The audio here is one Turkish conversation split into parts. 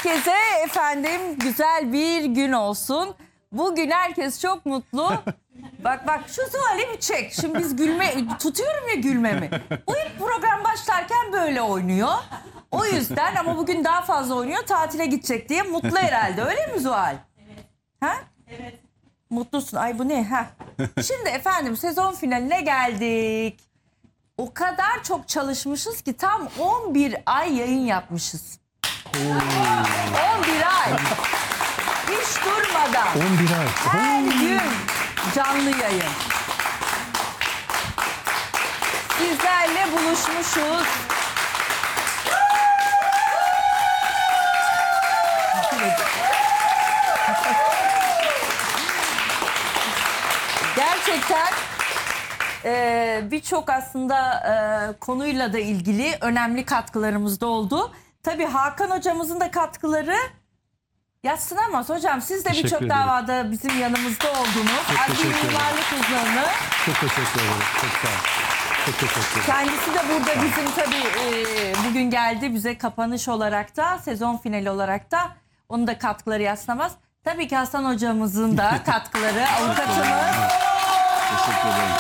Herkese efendim güzel bir gün olsun. Bugün herkes çok mutlu. Bak şu Zuhal'i bir çek. Şimdi biz tutuyorum ya gülmemi. Bu hep program başlarken böyle oynuyor. O yüzden ama bugün daha fazla oynuyor. Tatile gidecek diye mutlu herhalde. Öyle mi Zuhal? Evet. Ha? Evet. Mutlusun. Ay bu ne? Ha. Şimdi efendim sezon finaline geldik. O kadar çok çalışmışız ki tam 11 ay yayın yapmışız. 11 ay. Hiç durmadan. 11 ay. Her gün canlı yayın. Sizlerle buluşmuşuz. Gerçekten birçok aslında konuyla da ilgili önemli katkılarımız da oldu. Tabii Hakan hocamızın da katkıları yadsınamaz. Hocam siz de birçok davada bizim yanımızda oldunuz. Adli mimarlık uzmanı. Çok teşekkür ederim. Çok sağ olun. Çok teşekkür ederim. Kendisi de burada bizim tabii bugün geldi bize kapanış olarak da sezon finali olarak da onun da katkıları yadsınamaz. Tabii ki Hasan hocamızın da katkıları avukatımız. Teşekkür ederim.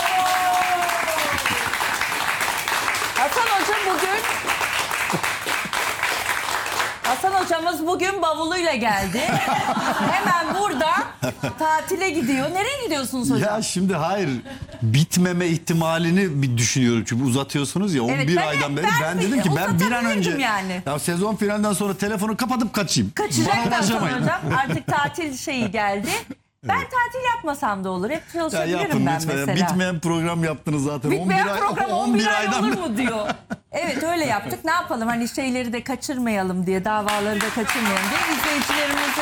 Hasan hocamız bugün bavuluyla geldi. Hemen burada tatile gidiyor. Nereye gidiyorsunuz hocam? Ya şimdi hayır, bitmeme ihtimalini bir düşünüyorum çünkü uzatıyorsunuz ya 11 Evet, aydan beri. Ben dedim ki ben bir an önce yani. ya sezon finalinden sonra telefonu kapatıp kaçayım. Kaçacak Bana Hasan ulaşamayın. hocam. Artık tatil şeyi geldi. Ben tatil yapmasam da olur. Hep Ya çalışabilirim yapın ben lütfen. mesela. Bitmeyen program yaptınız zaten. Bitmeyen program 11 ay aydan olur mu diyor. Evet öyle yaptık. Ne yapalım hani şeyleri de kaçırmayalım diye, davaları da kaçırmayalım diye izleyicilerimizi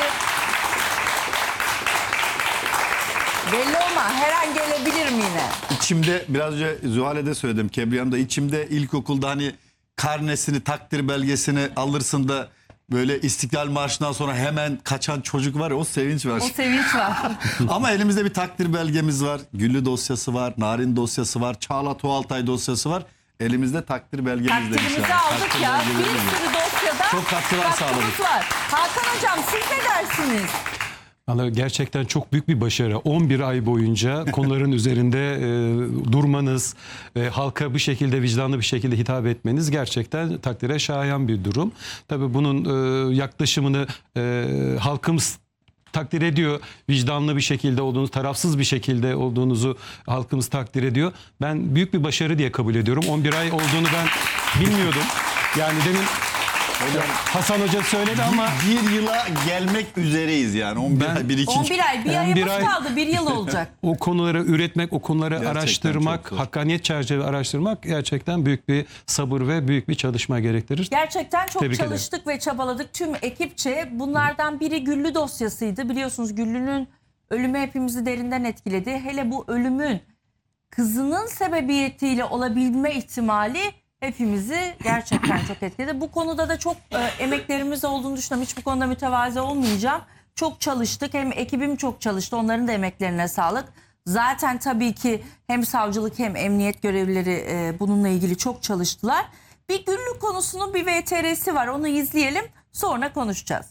belli olma. Her an gelebilirim yine. İçimde biraz önce Zuhal'e de söyledim. Kebriyan'da içimde ilkokulda hani karnesini, takdir belgesini alırsın da böyle İstiklal Marşı'ndan sonra hemen kaçan çocuk var ya, o sevinç var. O sevinç var. Ama elimizde bir takdir belgemiz var. Güllü dosyası var, Narin dosyası var, Çağla Tuğaltay dosyası var. Elimizde takdir belgemiz de Takdirimizi aldık ya. Bir sürü dosyada çok katkılar sağladık. var. Hakan hocam siz ne dersiniz? Vallahi gerçekten çok büyük bir başarı. 11 ay boyunca konuların üzerinde durmanız, halka bu şekilde vicdanlı bir şekilde hitap etmeniz gerçekten takdire şayan bir durum. Tabii bunun yaklaşımını halkımız takdir ediyor. Vicdanlı bir şekilde olduğunuz, tarafsız bir şekilde olduğunuzu halkımız takdir ediyor. Ben büyük bir başarı diye kabul ediyorum. 11 ay olduğunu ben bilmiyordum. Yani demin Hasan Hoca söyledi ama bir yıla gelmek üzereyiz yani. 11 ay, bir ikinci. 11 ay, bir 11 ayımız ay kaldı, bir yıl olacak. o konuları üretmek, o konuları Gerçekten araştırmak, çok zor. hakkaniyet çerçeve araştırmak gerçekten büyük bir sabır ve büyük bir çalışma gerektirir. Gerçekten çok Tebrik çalıştık ve çabaladık tüm ekipçe. Bunlardan biri Güllü dosyasıydı. Biliyorsunuz Güllü'nün ölümü hepimizi derinden etkiledi. Hele bu ölümün kızının sebebiyetiyle olabilme ihtimali hepimizi gerçekten çok etkiledi. Bu konuda da çok emeklerimiz olduğunu düşünüyorum. Hiç bu konuda mütevazi olmayacağım. Çok çalıştık. Hem ekibim çok çalıştı. Onların da emeklerine sağlık. Zaten tabii ki hem savcılık hem emniyet görevlileri bununla ilgili çok çalıştılar. Bir Güllü konusunun bir VTR'si var. Onu izleyelim. Sonra konuşacağız.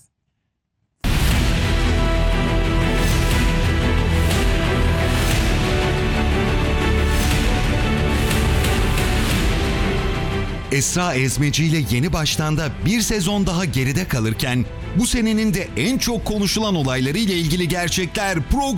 Esra Ezmeci ile Yeni Baştan'da bir sezon daha geride kalırken bu senenin de en çok konuşulan olayları ile ilgili gerçekler